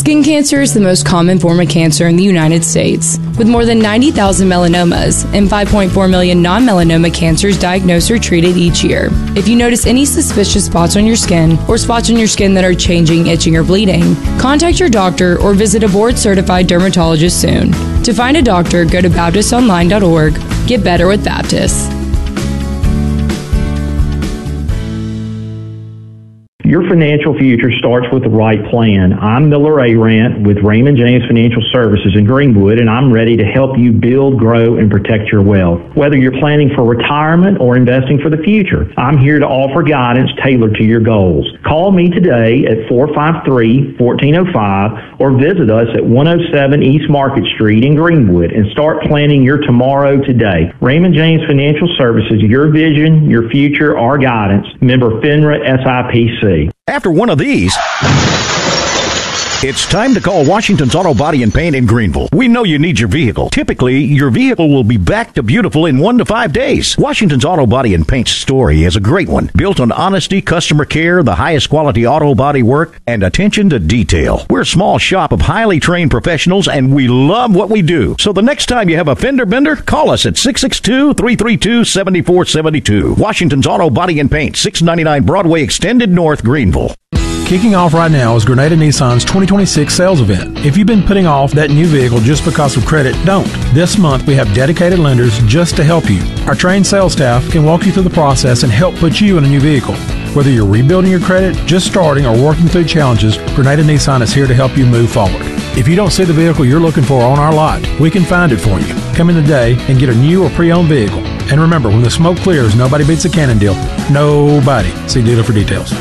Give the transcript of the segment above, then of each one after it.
Skin cancer is the most common form of cancer in the United States, with more than 90,000 melanomas and 5.4 million non-melanoma cancers diagnosed or treated each year. If you notice any suspicious spots on your skin or spots on your skin that are changing, itching, or bleeding, contact your doctor or visit a board-certified dermatologist soon. To find a doctor, go to BaptistOnline.org. Get better with Baptist. Your financial future starts with the right plan. I'm Miller Arant with Raymond James Financial Services in Greenwood, and I'm ready to help you build, grow, and protect your wealth. Whether you're planning for retirement or investing for the future, I'm here to offer guidance tailored to your goals. Call me today at 453-1405 or visit us at 107 East Market Street in Greenwood and start planning your tomorrow today. Raymond James Financial Services, your vision, your future, our guidance. Member FINRA SIPC. After one of these, it's time to call Washington's Auto Body and Paint in Greenville. We know you need your vehicle. Typically, your vehicle will be back to beautiful in 1 to 5 days. Washington's Auto Body and Paint's story is a great one, built on honesty, customer care, the highest quality auto body work, and attention to detail. We're a small shop of highly trained professionals, and we love what we do. So the next time you have a fender bender, call us at 662-332-7472. Washington's Auto Body and Paint, 699 Broadway Extended North, Greenville. Kicking off right now is Grenada Nissan's 2026 sales event. If you've been putting off that new vehicle just because of credit, don't. This month we have dedicated lenders just to help you. Our trained sales staff can walk you through the process and help put you in a new vehicle. Whether you're rebuilding your credit, just starting, or working through challenges, Grenada Nissan is here to help you move forward. If you don't see the vehicle you're looking for on our lot, we can find it for you. Come in today and get a new or pre-owned vehicle. And remember, when the smoke clears, nobody beats a Cannon deal. Nobody. See dealer for details.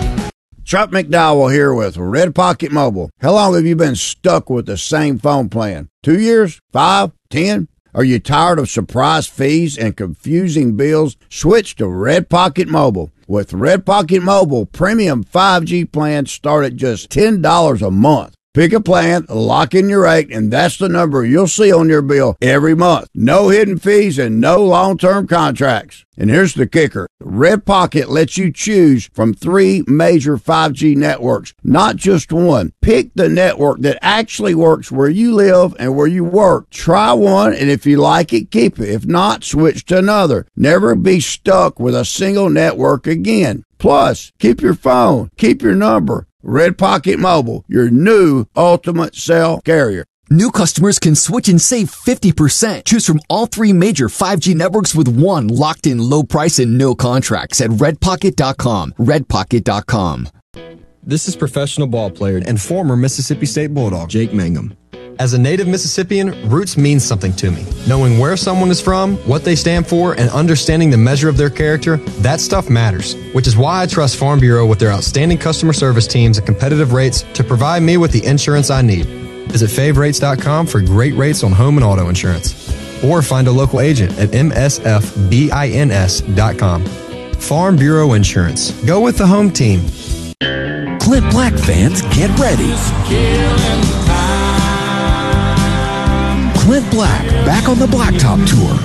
Chuck McDowell here with Red Pocket Mobile. How long have you been stuck with the same phone plan? 2 years? 5? 10? Are you tired of surprise fees and confusing bills? Switch to Red Pocket Mobile. With Red Pocket Mobile, premium 5G plans start at just $10 a month. Pick a plan, lock in your rate, and that's the number you'll see on your bill every month. No hidden fees and no long-term contracts. And here's the kicker. Red Pocket lets you choose from 3 major 5G networks, not just one. Pick the network that actually works where you live and where you work. Try one, and if you like it, keep it. If not, switch to another. Never be stuck with a single network again. Plus, keep your phone, keep your number. Red Pocket Mobile, your new ultimate cell carrier. New customers can switch and save 50%. Choose from all 3 major 5G networks with one locked-in low price and no contracts at redpocket.com. Redpocket.com. This is professional ball player and former Mississippi State Bulldog, Jake Mangum. As a native Mississippian, roots mean something to me. Knowing where someone is from, what they stand for, and understanding the measure of their character, that stuff matters. Which is why I trust Farm Bureau with their outstanding customer service teams at competitive rates to provide me with the insurance I need. Visit favrates.com for great rates on home and auto insurance. Or find a local agent at msfbins.com. Farm Bureau Insurance. Go with the home team. Clint Black fans, get ready. Clint Black back on the Blacktop Tour.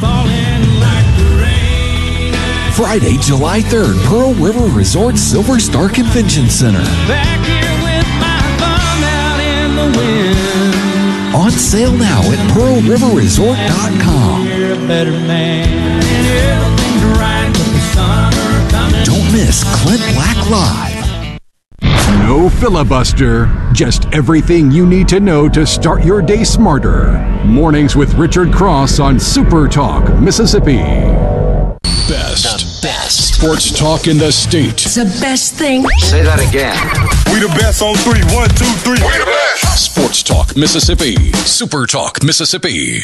Friday, July 3rd, Pearl River Resort Silver Star Convention Center. Back here with my thumb out in the wind. On sale now at PearlRiverResort.com. You're a better man. Everything's right with the summer coming. Don't miss Clint Black Live. No filibuster, just everything you need to know to start your day smarter. Mornings with Richard Cross on Super Talk, Mississippi. The best sports talk in the state. It's the best thing. Say that again. We the best on 3. 1, 2, 3. We the best. Sports Talk, Mississippi. Super Talk, Mississippi.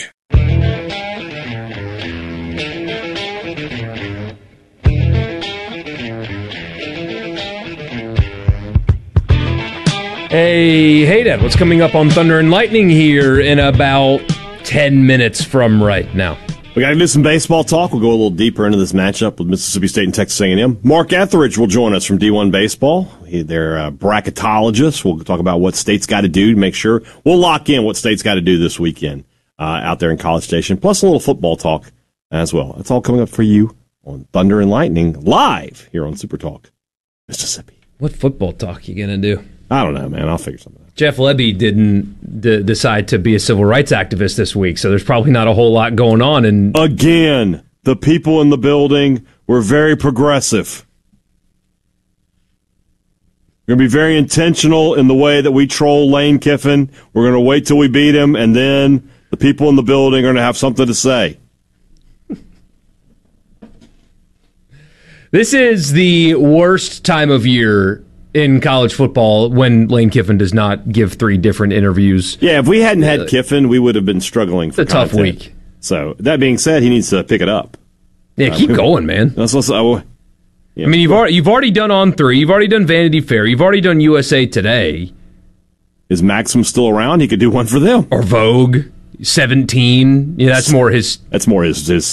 Hey, Dad, what's coming up on Thunder and Lightning here in about 10 minutes from right now? We got to do some baseball talk. We'll go a little deeper into this matchup with Mississippi State and Texas A&M. Mark Etheridge will join us from D1 Baseball. They're a bracketologist. We'll talk about what State's got to do to make sure we'll lock in what State's got to do this weekend out there in College Station, plus a little football talk as well. That's all coming up for you on Thunder and Lightning live here on Super Talk, Mississippi. What football talk you going to do? I don't know, man. I'll figure something out. Jeff Lebby didn't decide to be a civil rights activist this week, so there's probably not a whole lot going on. And again, the people in the building were very progressive. We're going to be very intentional in the way that we troll Lane Kiffin. We're going to wait till we beat him, and then the people in the building are going to have something to say. This is the worst time of year in college football when Lane Kiffin does not give 3 different interviews. Yeah, if we hadn't had Kiffin, we would have been struggling for It's a tough week. So, that being said, he needs to pick it up. Yeah, keep going, man. Yeah. I mean, you've already done On 3, you've already done Vanity Fair, you've already done USA Today. Is Maxim still around? He could do one for them. Or Vogue, 17. Yeah, that's more his. That's more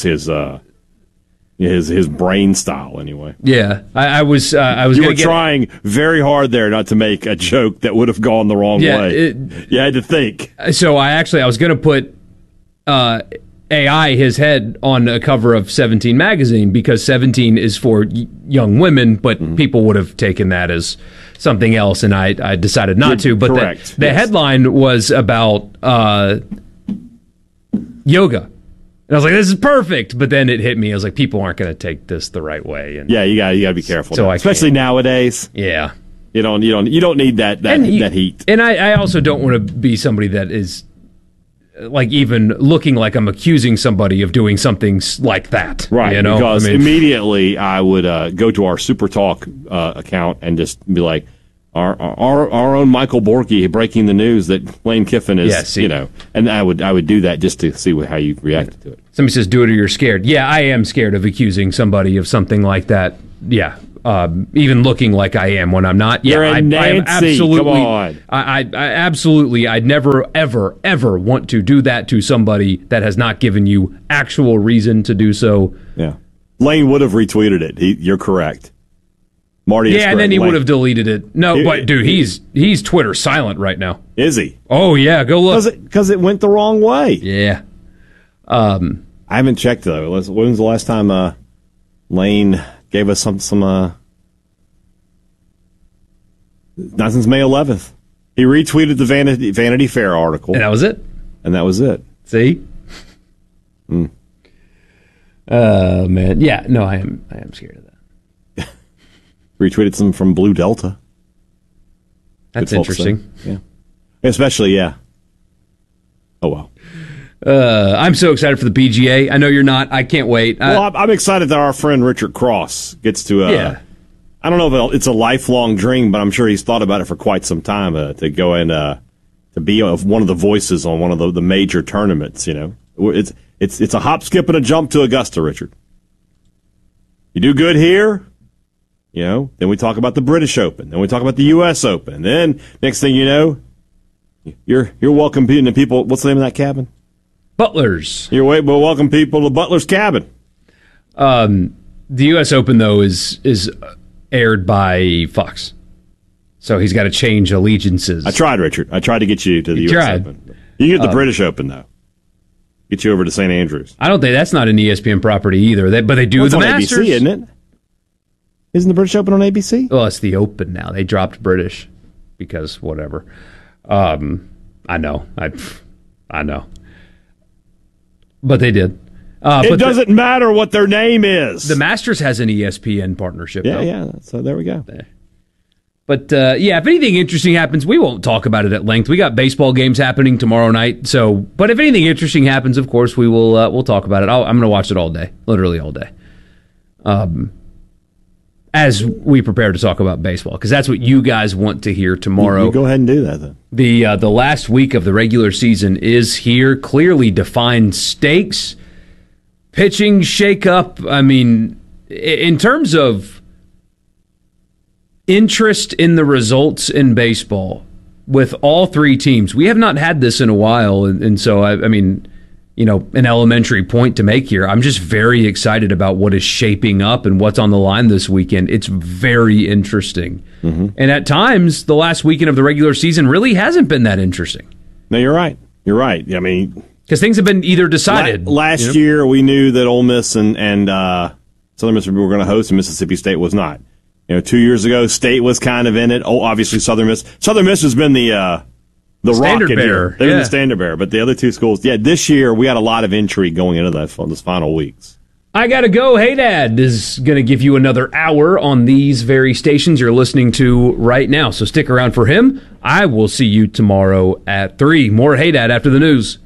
his brain style, anyway. Yeah, I was. You were trying very hard there not to make a joke that would have gone the wrong way. You had to think. So I was going to put AI, his head, on a cover of 17 magazine because 17 is for young women, but people would have taken that as something else, and I decided not to. But correct. The headline was about yoga. And I was like, this is perfect. But then it hit me. I was like, people aren't going to take this the right way. And yeah, you got to be careful. So especially nowadays. Yeah. You don't need that heat. And I also don't want to be somebody that is like even looking like I'm accusing somebody of doing something like that. Right. You know? Because immediately I would go to our Super Talk account and just be like, Our own Michael Borky breaking the news that Lane Kiffin is, and I would do that just to see how you reacted to it. Somebody says, do it or you're scared. Yeah, I am scared of accusing somebody of something like that. Yeah, even looking like I am when I'm not. Yeah, You're a Nancy. I am absolutely, come on. I absolutely, I'd never, ever, ever want to do that to somebody that has not given you actual reason to do so. Yeah, Lane would have retweeted it. You're correct. Marty, and then he would have deleted it. No, but dude, he's Twitter silent right now. Is he? Oh yeah, go look. Because it went the wrong way. Yeah. I haven't checked though. When was the last time Lane gave us some? Not since May 11th. He retweeted the Vanity Fair article, and that was it. See. Man, yeah, no, I am scared of that. Retweeted some from Blue Delta. That's interesting. Yeah. Especially, yeah. Oh, wow. I'm so excited for the PGA. I know you're not. I can't wait. Well, I'm excited that our friend Richard Cross gets to, I don't know if it's a lifelong dream, but I'm sure he's thought about it for quite some time to go and to be one of the voices on one of the major tournaments, you know. It's a hop, skip, and a jump to Augusta, Richard. You do good here. You know, then we talk about the British Open. Then we talk about the U.S. Open. And then, next thing you know, you're welcome to people. What's the name of that cabin? Butler's. You're welcome people to Butler's cabin. The U.S. Open, though, is aired by Fox. So he's got to change allegiances. I tried, Richard. I tried to get you to the U.S. Open. You can get the British Open, though. Get you over to St. Andrews. I don't think that's not an ESPN property either. But they do the Masters. ABC, isn't it? Isn't the British Open on ABC? Well, it's the Open now. They dropped British because whatever. I know. I know. But they did. It doesn't matter what their name is. The Masters has an ESPN partnership, though. Yeah. So there we go. But, if anything interesting happens, we won't talk about it at length. We got baseball games happening tomorrow night. But if anything interesting happens, of course, we'll talk about it. I'm going to watch it all day. Literally all day. As we prepare to talk about baseball, because that's what you guys want to hear tomorrow. You go ahead and do that, then. The last week of the regular season is here. Clearly defined stakes. Pitching shakeup. I mean, in terms of interest in the results in baseball, with all three teams, we have not had this in a while. And so, I mean, you know, an elementary point to make here. I'm just very excited about what is shaping up and what's on the line this weekend. It's very interesting. Mm-hmm. And at times, the last weekend of the regular season really hasn't been that interesting. No, you're right. You're right. I mean, because things have been either decided. Last year, we knew that Ole Miss and Southern Mississippi were going to host, and Mississippi State was not. 2 years ago, State was kind of in it. Oh, obviously Southern Miss. Southern Miss has been the standard rocket bearer. here. They've been the standard bearer. But the other two schools, this year we had a lot of intrigue going into those final weeks. I gotta go. Hey Dad is gonna give you another hour on these very stations you're listening to right now. So stick around for him. I will see you tomorrow at 3. More Hey Dad after the news.